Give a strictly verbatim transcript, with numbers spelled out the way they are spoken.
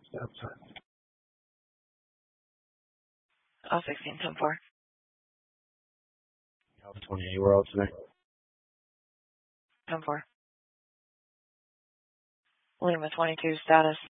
Stop sign. All sixteen, ten four. Alpha twenty-eight, we're out today. ten four. Lima twenty-two, status.